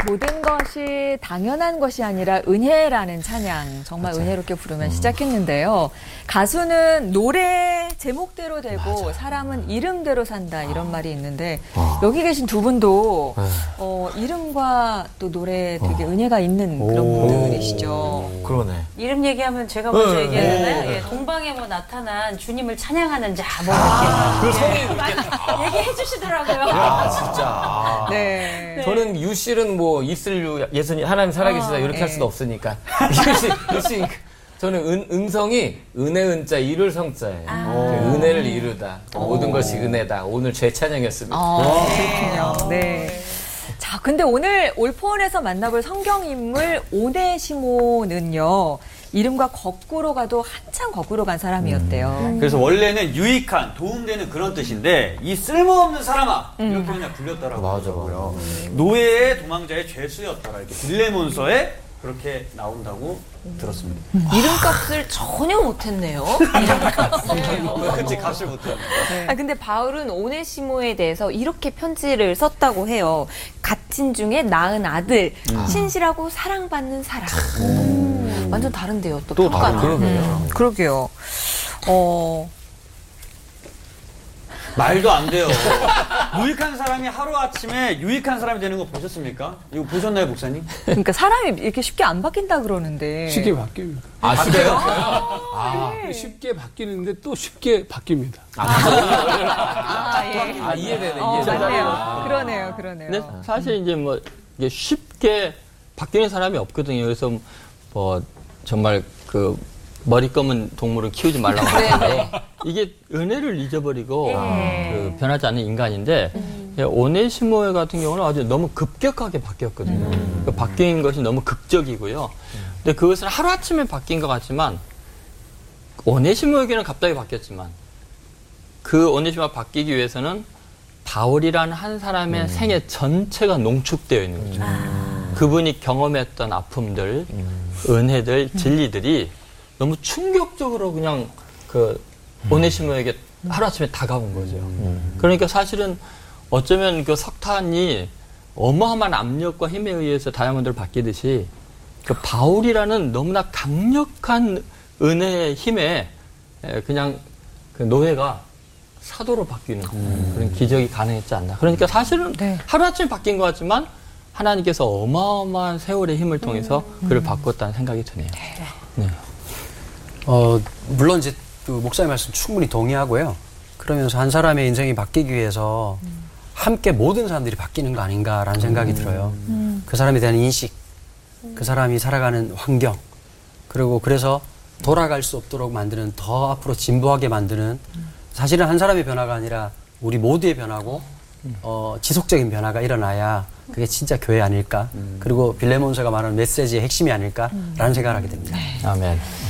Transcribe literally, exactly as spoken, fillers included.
모든 것이 당연한 것이 아니라 은혜라는 찬양 정말 맞아요. 은혜롭게 부르면 음. 시작했는데요. 가수는 노래 제목대로 되고 맞아요. 사람은 이름대로 산다 이런 아. 말이 있는데 아. 여기 계신 두 분도 어, 이름과 또 노래에 되게 어. 은혜가 있는 그런 분들이시죠. 그러네. 이름 얘기하면 제가 먼저 네. 얘기하잖아요. 예, 동방에 뭐 나타난 주님을 찬양하는 자 뭐 이렇게 그 성이 얘기해 주시더라고요. 야, 진짜. 네. 네. 저는 유씨는 뭐 있을 예수님 하나님 살아계시다 어, 이렇게 네. 할 수도 없으니까 유씨 유씨 저는 은, 음성이 은혜 은자 이룰 성자예요. 아. 은혜를 이루다 오. 모든 것이 은혜다. 오늘 제 찬양이었습니다. 아, 그렇군요. 네. 자, 근데 오늘 올포원에서 만나볼 성경 인물 오네시모는요. 이름과 거꾸로 가도 한참 거꾸로 간 사람이었대요. 음. 그래서 원래는 유익한, 도움되는 그런 뜻인데 이 쓸모없는 사람아 음. 이렇게 그냥 불렸다라고 하더라고요. 음. 노예의 도망자의 죄수였더라. 이렇게 빌레몬서에 그렇게 나온다고 음. 들었습니다. 음. 이름값을 전혀 못했네요. 이름값을. 그치, 값을 못했네. 네. 아, 근데 바울은 오네시모에 대해서 이렇게 편지를 썼다고 해요. gat친 중에 낳은 아들, 음. 신실하고 사랑받는 사람. 음. 완전 다른데요. 또, 또 다른 그러네요. 음. 그러게요. 어. 말도 안 돼요. 유익한 사람이 하루아침에 유익한 사람이 되는 거 보셨습니까? 이거 보셨나요, 목사님? 그러니까 사람이 이렇게 쉽게 안 바뀐다 그러는데. 쉽게 바뀝니다. 아, 쉽게요? 아, 네. 쉽게 바뀌는데 또 쉽게 바뀝니다. 아, 아, 예. 아 이해되네. 어, 이해되네. 맞네요. 아. 그러네요, 그러네요. 근데 사실 이제 뭐 이게 쉽게 바뀌는 사람이 없거든요. 그래서 뭐 정말 그 머리 검은 동물을 키우지 말라고 하는데 이게 은혜를 잊어버리고 네. 그 변하지 않는 인간인데 음. 오네시모 같은 경우는 아주 너무 급격하게 바뀌었거든요. 음. 그 바뀐 것이 너무 극적이고요. 음. 근데 그것은 하루아침에 바뀐 것 같지만 오네시모에게는 갑자기 바뀌었지만 그 오네시모가 바뀌기 위해서는 바울이라는 한 사람의 음. 생애 전체가 농축되어 있는 거죠. 음. 그분이 경험했던 아픔들, 음. 은혜들, 진리들이 너무 충격적으로 그냥 그 오네시모에게 하루아침에 다가온 거죠. 음. 그러니까 사실은 어쩌면 그 석탄이 어마어마한 압력과 힘에 의해서 다이아몬드를 바뀌듯이 그 바울이라는 너무나 강력한 은혜의 힘에 그냥 그 노예가 사도로 바뀌는 음. 그런 기적이 가능했지 않나. 그러니까 사실은 네. 하루아침에 바뀐 것 같지만 하나님께서 어마어마한 세월의 힘을 통해서 음. 그를 바꿨다는 생각이 드네요. 네. 어, 물론 이제 그 목사님 말씀 충분히 동의하고요. 그러면서 한 사람의 인생이 바뀌기 위해서 음. 함께 모든 사람들이 바뀌는 거 아닌가라는 생각이 음. 들어요. 음. 그 사람에 대한 인식, 음. 그 사람이 살아가는 환경, 그리고 그래서 돌아갈 수 없도록 만드는 더 앞으로 진보하게 만드는 음. 사실은 한 사람의 변화가 아니라 우리 모두의 변화고 음. 어, 지속적인 변화가 일어나야 그게 진짜 교회 아닐까. 음. 그리고 빌레몬서가 말하는 메시지의 핵심이 아닐까라는 음. 생각을 하게 됩니다. 아멘.